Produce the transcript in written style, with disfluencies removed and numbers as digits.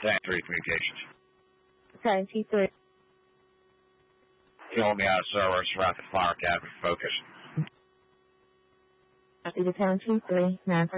Tank 3 Communications. Tank T3. You hold me out of service, rapid fire, Captain, focus. Tank T3, 9